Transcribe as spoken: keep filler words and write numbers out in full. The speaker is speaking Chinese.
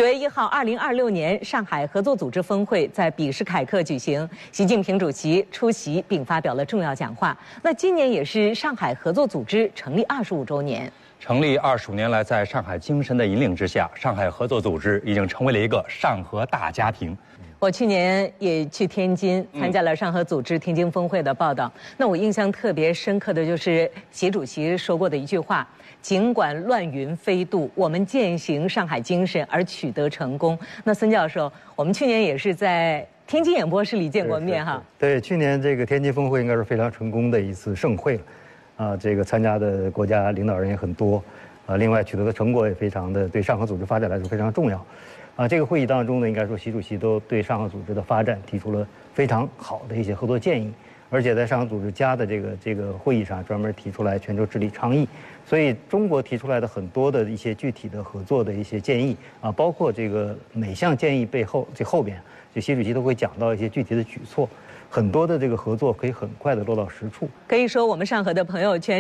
九月一号，二零二六年上海合作组织峰会在比什凯克举行，习近平主席出席并发表了重要讲话。那今年也是上海合作组织成立二十五周年。 成立二十五年来，在上海精神的引领之下，上海合作组织已经成为了一个上合大家庭。 我去年也去天津参加了上合组织天津峰会的报道，嗯、那我印象特别深刻的就是习主席说过的一句话：尽管乱云飞渡，我们践行上海精神而取得成功。那孙教授，我们去年也是在天津演播室里见过面哈。 对，去年这个天津峰会应该是非常成功的一次盛会了，啊，这个参加的国家领导人也很多，啊，另外取得的成果也非常的对上合组织发展来说非常重要。啊，这个会议当中呢，应该说习主席都对上合组织的发展提出了非常好的一些合作建议，而且在上合组织家的这个这个会议上专门提出来全球治理倡议，所以中国提出来的很多的一些具体的合作的一些建议啊，包括这个每项建议背后这后边，就习主席都会讲到一些具体的举措，很多的这个合作可以很快的落到实处。 可以说我们上合的朋友圈